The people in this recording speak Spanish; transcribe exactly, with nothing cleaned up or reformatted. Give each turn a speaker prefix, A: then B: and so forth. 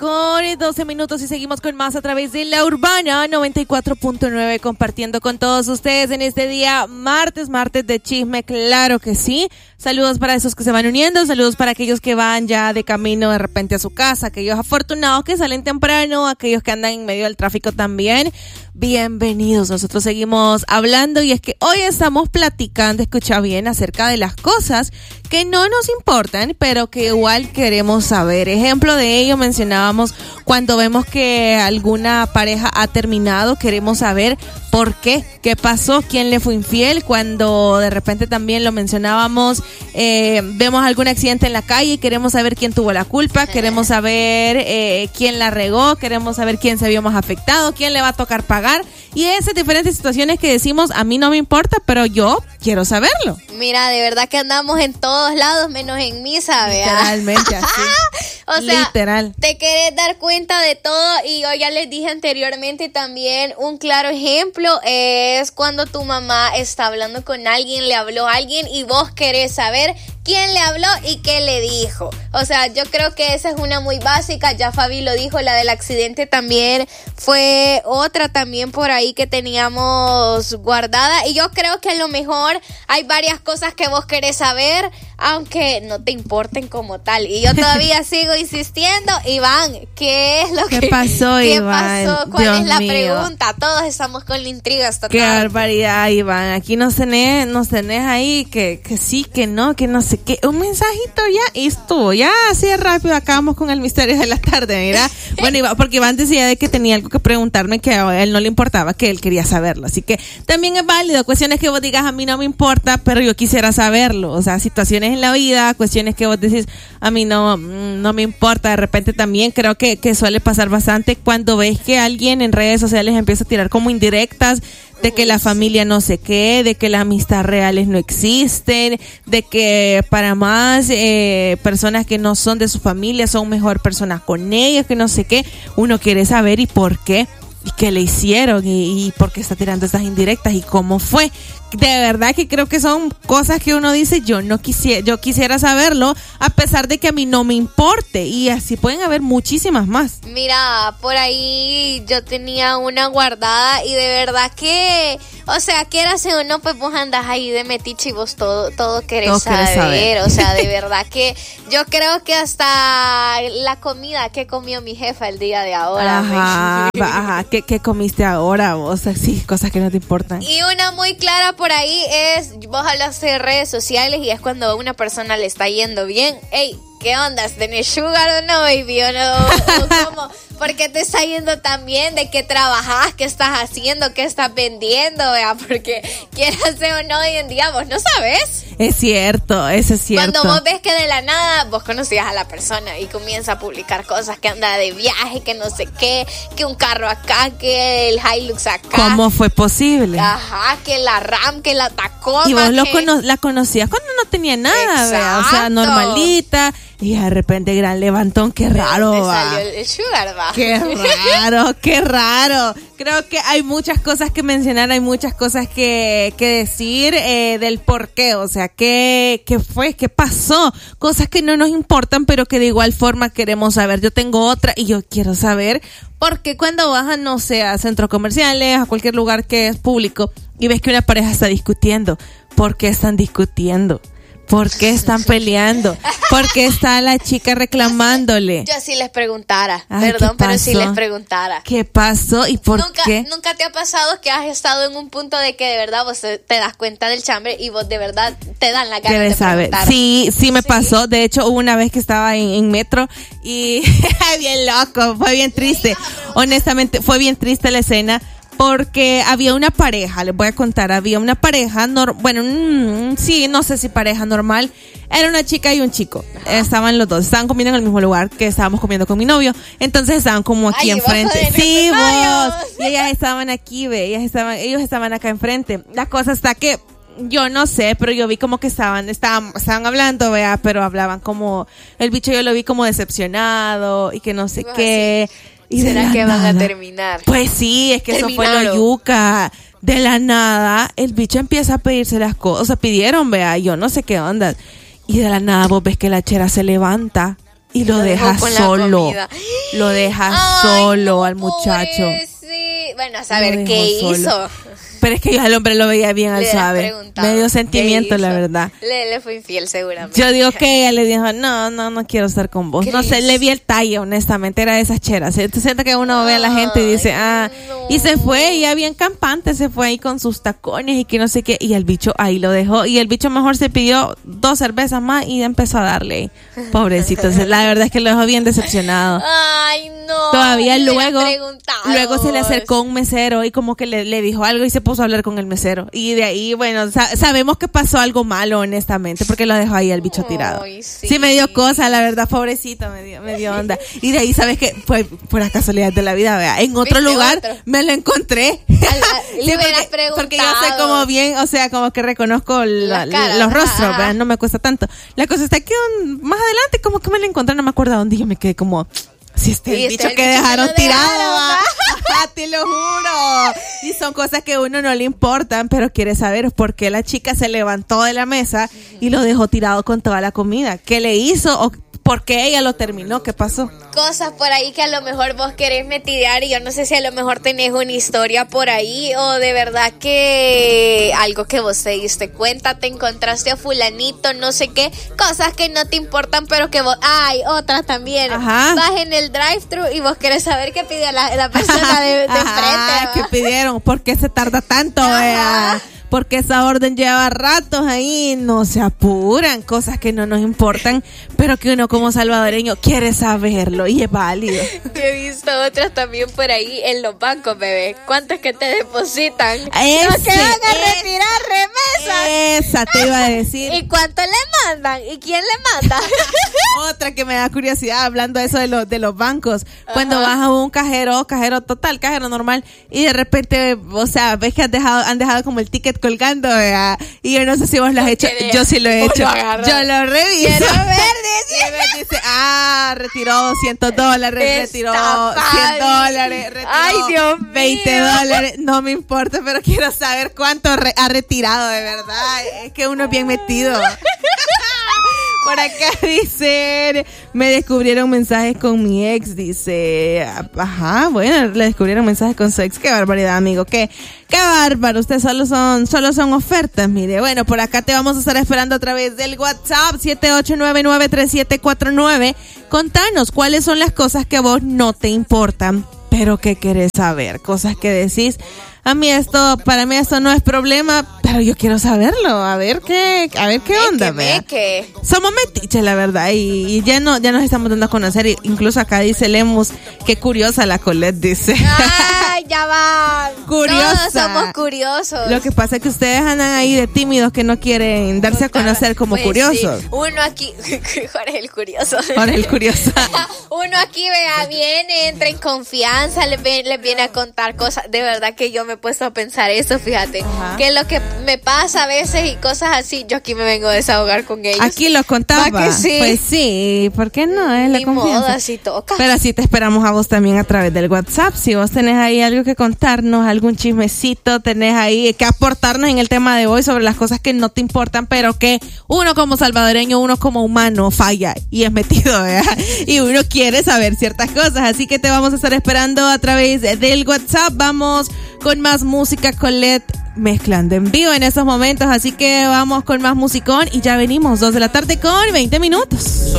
A: con doce minutos y seguimos con más a través de La Urbana noventa y cuatro punto nueve, compartiendo con todos ustedes en este día martes, martes de chisme, claro que sí. Saludos para esos que se van uniendo, saludos para aquellos que van ya de camino de repente a su casa, aquellos afortunados que salen temprano, aquellos que andan en medio del tráfico también. Bienvenidos, nosotros seguimos hablando y es que hoy estamos platicando, escucha bien, acerca de las cosas que no nos importan, pero que igual queremos saber. Ejemplo de ello mencionábamos cuando vemos que alguna pareja ha terminado, queremos saber por qué, qué pasó, quién le fue infiel. Cuando de repente también lo mencionábamos, eh, vemos algún accidente en la calle y queremos saber quién tuvo la culpa, queremos saber eh, quién la regó, queremos saber quién se vio más afectado, quién le va a tocar pagar. Y esas diferentes situaciones que decimos, a mí no me importa, pero yo quiero saberlo.
B: Mira, de verdad que andamos en todos lados, menos en misa, ¿vea?
A: Literalmente así.
B: O sea,
A: literal.
B: Te querés dar cuenta de todo y yo ya les dije anteriormente también, un claro ejemplo es cuando tu mamá está hablando con alguien, le habló a alguien y vos querés saber quién le habló y qué le dijo. O sea, yo creo que esa es una muy básica, ya Fabi lo dijo, la del accidente también fue otra también por ahí que teníamos guardada y yo creo que a lo mejor hay varias cosas que vos querés saber, aunque no te importen como tal. Y yo todavía sigo insistiendo, Iván, ¿qué es lo
A: ¿Qué
B: que
A: pasó,
B: ¿qué
A: Iván?
B: pasó? ¿Cuál
A: Dios
B: es la
A: mío.
B: pregunta? Todos estamos con la intriga esta
A: Qué
B: tarde.
A: barbaridad, Iván. Aquí nos tenés, nos tenés ahí que, que sí, que no, que no sé qué. Un mensajito ya y estuvo. Ya así rápido acabamos con el misterio de la tarde, mira. Bueno, Iván, porque Iván decía de que tenía algo que preguntarme que a él no le importaba, que él quería saberlo. Así que también es válido. Cuestiones que vos digas, a mí no me importa, pero yo quisiera saberlo. O sea, situaciones en la vida, cuestiones que vos decís, a mí no, no me importa. De repente también creo que, que suele pasar bastante cuando ves que alguien en redes sociales empieza a tirar como indirectas de que la familia no sé qué, de que las amistades reales no existen, de que para más eh, personas que no son de su familia son mejor personas con ellas, que no sé qué. Uno quiere saber y por qué, y qué le hicieron, y, y por qué está tirando estas indirectas, y cómo fue. De verdad que creo que son cosas que uno dice, yo no quisiera, yo quisiera saberlo, a pesar de que a mí no me importe, y así pueden haber muchísimas más.
B: Mira, por ahí yo tenía una guardada y de verdad que, o sea, quieras o no, pues vos andas ahí de metiche y vos todo, todo querés
A: Todo
B: saber.
A: querés saber.
B: O sea, de verdad que yo creo que hasta la comida que comió mi jefa el día de ahora.
A: Ajá, va, ajá, ¿qué, qué comiste ahora vos? Así, cosas que no te importan.
B: Y una muy clara por ahí es, vos hablas de redes sociales y es cuando a una persona le está yendo bien. Ey, ¿qué onda? ¿Tenés sugar o no, baby? ¿O no? ¿O cómo? ¿Por qué te está yendo tan bien? ¿De qué trabajas? ¿Qué estás haciendo? ¿Qué estás vendiendo? ¿Vea? Porque quieras o no, hoy en día vos no sabes.
A: Es cierto, eso es cierto.
B: Cuando vos ves que de la nada vos conocías a la persona y comienza a publicar cosas, que anda de viaje, que no sé qué, que un carro acá, que el Hilux acá.
A: ¿Cómo fue posible?
B: Ajá, que la RAM, que la Tacoma.
A: Y vos
B: que...
A: lo cono- la conocías cuando no tenía nada, ¿vea? O sea,
B: Exacto.
A: normalita. Y de repente gran levantón, qué raro,
B: ¿De dónde
A: va.
B: salió el, el sugar, va?
A: Qué raro, qué raro. Creo que hay muchas cosas que mencionar, hay muchas cosas que, que decir eh, del por qué, o sea, qué, qué fue, qué pasó, cosas que no nos importan, pero que de igual forma queremos saber. Yo tengo otra y yo quiero saber por qué cuando vas a, no sé, a centros comerciales, a cualquier lugar que es público y ves que una pareja está discutiendo, ¿por qué están discutiendo? ¿Por qué están peleando? ¿Por qué está la chica reclamándole?
B: Yo sí les preguntara,
A: Ay,
B: perdón,
A: ¿qué
B: pero sí
A: pasó?
B: les preguntara.
A: ¿Qué pasó y por
B: ¿Nunca,
A: qué?
B: ¿Nunca te ha pasado que has estado en un punto de que de verdad vos te das cuenta del chambre y vos de verdad te dan la gana de
A: ¿Quieres saber?
B: preguntar?
A: Sí, sí me
B: Sí.
A: pasó. De hecho, hubo una vez que estaba en, en metro y bien loco, fue bien triste. Honestamente, fue bien triste la escena. Porque había una pareja, les voy a contar, había una pareja, nor- bueno, mm, sí, no sé si pareja normal, era una chica y un chico,
B: Ajá.
A: estaban los dos, estaban comiendo en el mismo lugar que estábamos comiendo con mi novio, entonces estaban como aquí
B: Ay,
A: enfrente,
B: vos,
A: sí,
B: joder,
A: vos,
B: vayos.
A: y ellas estaban aquí, ve, ellas estaban, ellos estaban acá enfrente, la cosa está que yo no sé, pero yo vi como que estaban, estaban, estaban hablando, vea, pero hablaban como, el bicho yo lo vi como decepcionado y que no sé
B: Pues
A: qué. Y de
B: ¿Será
A: la
B: que van a
A: nada,
B: terminar?
A: Pues sí, es que eso fue lo
B: Terminaron.
A: yuca. De la nada, el bicho empieza a pedirse las cosas. O sea, pidieron, vea, yo no sé qué onda. Y de la nada vos ves que la chera se levanta y lo, lo deja solo. Lo deja Ay, solo no, al muchacho.
B: Sí. Bueno, a saber qué hizo. Solo.
A: Pero es que yo al hombre lo veía bien al suave. Me dio sentimiento, la verdad.
B: Le, le fue infiel seguramente.
A: Yo digo que ella le dijo, no, no, no quiero estar con vos. No sé, le vi el talle, honestamente, era de esas cheras. Entonces siento que uno ve a la gente y dice, ah, no. Y se fue, y ya bien campante, se fue ahí con sus tacones y que no sé qué, y el bicho ahí lo dejó. Y el bicho mejor se pidió dos cervezas más y empezó a darle. Pobrecito, la verdad es que lo dejó bien decepcionado.
B: Ay, no.
A: Todavía luego, luego se le acercó un mesero y como que le, le dijo algo y se puso a hablar con el mesero. Y de ahí, bueno, sa- sabemos que pasó algo malo, honestamente, porque lo dejó ahí el bicho tirado.
B: Ay, sí.
A: sí me dio cosa, la verdad, pobrecito, me dio, me dio onda. Y de ahí, ¿sabes qué? Fue por la casualidad de la vida, vea. En otro lugar
B: otro?
A: me lo encontré.
B: Le
A: sí,
B: hubieras
A: porque,
B: preguntado.
A: porque yo sé como bien, o sea, como que reconozco la, caras, los rostros, ¿verdad? No me cuesta tanto. La cosa está que un, más adelante como que me lo encontré, no me acuerdo a dónde, yo me quedé como... Si este
B: y
A: el bicho
B: este
A: que
B: el bicho
A: dejaron
B: lo
A: tirado,
B: dejaron,
A: ah, te lo juro. Y son cosas que a uno no le importan, pero quiere saber por qué la chica se levantó de la mesa y lo dejó tirado con toda la comida. ¿Qué le hizo o por qué ella lo terminó? ¿Qué pasó?
B: Cosas por ahí que a lo mejor vos querés metidear y yo no sé si a lo mejor tenés una historia por ahí o de verdad que algo que vos te diste cuenta, te encontraste a fulanito, no sé qué, cosas que no te importan pero que vos, ay, otras también.
A: Ajá.
B: Vas en el drive-thru y vos querés saber qué pidió la, la persona de, de
A: Ajá,
B: frente.
A: ¿qué pidieron? ¿Por qué se tarda tanto? Vea? Porque esa orden lleva ratos ahí, no se apuran, cosas que no nos importan, pero que uno como salvadoreño quiere saberlo y es válido.
B: He visto otras también por ahí en los bancos, bebé. ¿Cuántos que te depositan?
A: Ese,
B: los que van a
A: ese,
B: retirar remesas.
A: Esa te iba a decir.
B: ¿Y cuánto le mandan? ¿Y quién le manda?
A: Otra que me da curiosidad hablando de eso de los de los bancos. Cuando Ajá. vas a un cajero, cajero total, cajero normal, y de repente, o sea, ves que han dejado, han dejado como el ticket colgando, ¿verdad? Y yo no sé si vos lo has hecho, yo sí lo he hecho. Lo yo lo reviso.
B: Quiero ver,
A: y me dice, ah, retiró doscientos dólares, retiró cien dólares, retiró
B: Ay, Dios mío.
A: veinte dólares. No me importa, pero quiero saber cuánto re- ha retirado, de verdad. Es que uno es bien metido. Por acá dicen, me descubrieron mensajes con mi ex, dice, ajá, bueno, le descubrieron mensajes con su ex, qué barbaridad, amigo, qué, qué bárbaro, ustedes solo son, solo son ofertas, mire, bueno, por acá te vamos a estar esperando a través del WhatsApp, siete ocho nueve nueve tres siete cuatro nueve, contanos cuáles son las cosas que a vos no te importan, pero que querés saber, cosas que decís, a mí esto, para mí esto no es problema, pero yo quiero saberlo, a ver qué, a ver qué onda,
B: me que
A: somos metiches, la verdad, y, y ya no, ya nos estamos dando a conocer, y incluso acá dice Lemus, qué curiosa la Colette, dice.
B: Ay, ya va.
A: Curiosa.
B: Todos somos curiosos.
A: Lo que pasa es que ustedes andan ahí de tímidos que no quieren darse a conocer como
B: pues
A: curiosos.
B: Sí. Uno aquí, Jorge el curioso.
A: Jorge el curioso.
B: Uno aquí, vea, viene, entra en confianza, les, les viene a contar cosas, de verdad que yo me he puesto a pensar eso, fíjate, Ajá. que es lo que me pasa a veces y cosas así, yo aquí me vengo a desahogar con ellos.
A: Aquí lo contaba.
B: Que sí?
A: Pues sí, ¿por qué no? Es la
B: Ni
A: confianza.
B: modo, así toca.
A: Pero así te esperamos a vos también a través del WhatsApp. Si vos tenés ahí algo que contarnos, algún chismecito, tenés ahí que aportarnos en el tema de hoy sobre las cosas que no te importan, pero que uno como salvadoreño, uno como humano falla y es metido, ¿verdad? Y uno quiere saber ciertas cosas. Así que te vamos a estar esperando a través del WhatsApp. Vamos con más música, Colette mezclando en vivo en esos momentos, así que vamos con más musicón y ya venimos, dos de la tarde con veinte minutos.